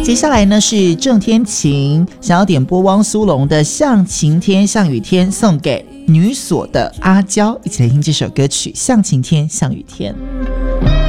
接下来呢是郑天晴想要点播汪苏泷的《像晴天像雨天》，送给女所的阿娇，一起来听这首歌曲《像晴天像雨天》。